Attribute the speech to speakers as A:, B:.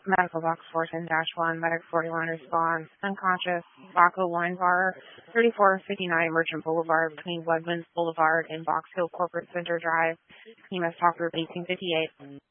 A: Medical box 410-1, medic 41 response, unconscious, Baco Wine Bar, 3459 Merchant Boulevard between Wegmans Boulevard and Box Hill Corporate Center Drive. You must talk group 1858.